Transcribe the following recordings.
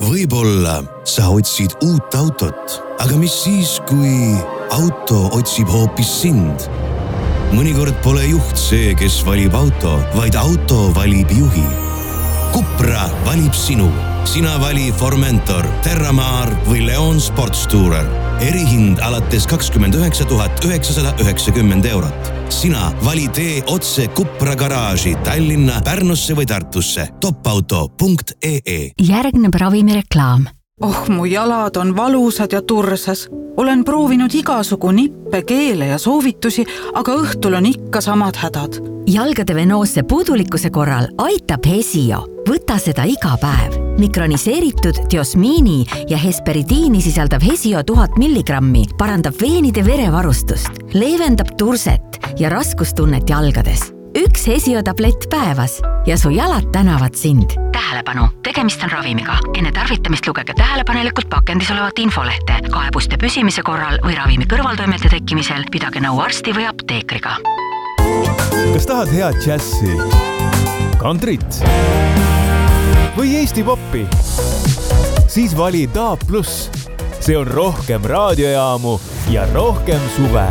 Võib-olla sa otsid uut autot, aga mis siis, kui auto otsib hoopis sind? Mõnikord pole juht see, kes valib auto, vaid auto valib juhi. Cupra valib sinu. Sina vali Formentor, Terramar või Leon Sportstourer. Erihind alates 29 990 eurot. Sina vali tee otse Cupra garaaži Tallinna, Pärnusse või Tartusse. Topauto.ee. Järgneb ravimireklaam. Mu jalad on valusad ja tursas. Olen proovinud igasugu nippe, keele ja soovitusi, aga õhtul on ikka samad hädad. Jalgade venoosse puudulikkuse korral aitab Hesio. Võta seda iga päev. Mikroniseeritud diosmiini ja hesperidiini sisaldav Hesio 1000 milligrammi parandab veenide verevarustust, leevendab turset ja raskustunnet jalgades. Üks Hesio tablett päevas ja su jalad tänavad sind. Tähelepanu, tegemist on ravimiga. Enne tarvitamist lugege tähelepanelikult pakendis olevat infolehte. Kaebuste püsimise korral või ravimi kõrvaltoimete tekkimisel pidage nõu arsti või apteekriga. Kas tahad head džässi, kantrit või Eesti poppi? Siis vali DAB+. See on rohkem raadiojaamu ja rohkem suve.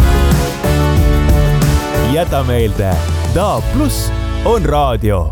Jäta meelde, DAB+ on raadio.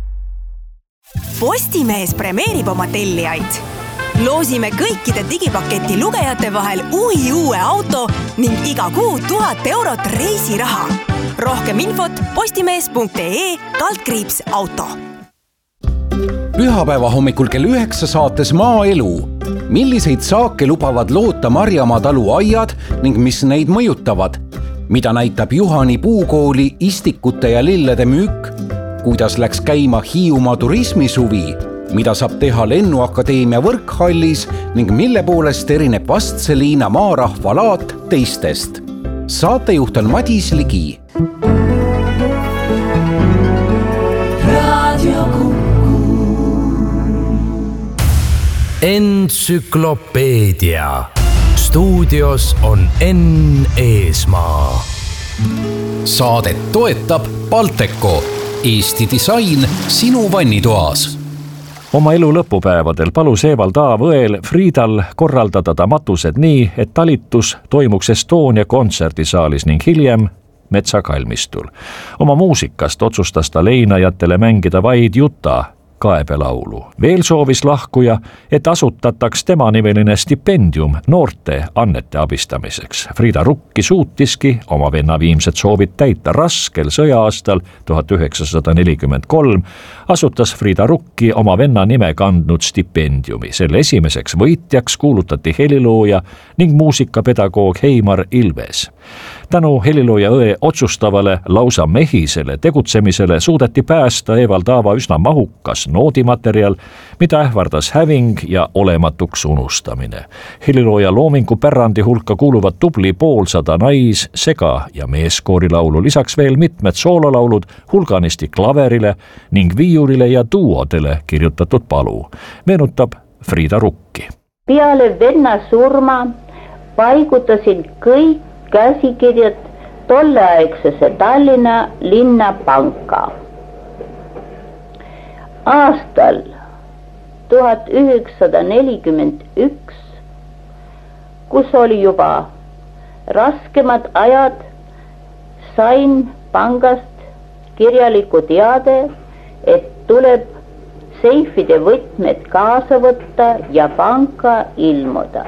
Postimees premeerib oma tellijaid. Loosime kõikide digipaketi lugejate vahel uue auto ning iga kuu 1000 eurot reisiraha. Rohkem infot postimees.ee/auto. Pühapäeva hommikul kell 9 saates Maaelu. Milliseid saake lubavad loota Marjamaa talu aiad ning mis neid mõjutavad? Mida näitab Juhani puukooli istikute ja lillede müük? Kuidas läks käima Hiiumaa turismisuvi? Mida saab teha Lennuakadeemia võrkhallis ning mille poolest erineb Vastseliina maarahva laat teistest? Saatejuht on Madis Ligi. Entsüklopeedia. Stuudios on Enn Eesmaa. Saadet toetab Balteco, Eesti disain sinu vannitoas. Oma elu lõpupäevadel palus Evald Aavõel Friidal korraldada ta matused nii, et talitus toimuks Estonia kontserdisaalis ning hiljem Metsakalmistul. Oma muusikast otsustas ta leinajatele mängida vaid Juta kaebelaulu. Veel soovis lahkuja, et asutataks tema nimeline stipendium noorte annete abistamiseks. Friida Rukki suutiski oma venna viimsed soovid täita. Raskel sõja-aastal 1943 asutas Friida Rukki oma venna nime kandnud stipendiumi. Selle esimeseks võitjaks kuulutati helilooja ning muusikapedagoog Heimar Ilves. Tänu helilooja õe otsustavale lausa mehisele tegutsemisele suudeti päästa Evald Aava üsna mahukas noodimaterjal, mida ähvardas häving ja olematuks unustamine. Helilooja loomingu pärandi hulka kuuluvad tubli 500 nais-, sega- ja meeskoorilaulu, lisaks veel mitmed soololaulud, hulganisti klaverile ning viiulile ja duodele kirjutatud palu. Meenutab Friida Rukki. Peale venna surma paigutasin kõik käsikirjad tolleaegsesse Tallinna linnapanka. Aastal 1941, kus oli juba raskemad ajad, sain pangast kirjaliku teade, et tuleb seifide võtmed kaasa võtta ja panka ilmuda.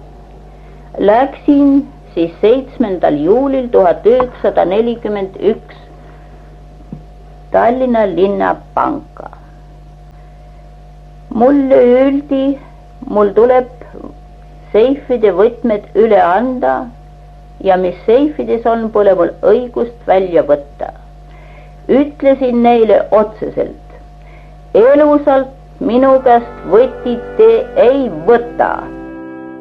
Läksin siis 7. juulil 1941 Tallinna linnapanka. Mulle öeldi, mul tuleb seifide võtmed üle anda ja mis seifides on, pole mul õigust välja võtta. Ütlesin neile otseselt, elusalt minu käest võtite ei võta.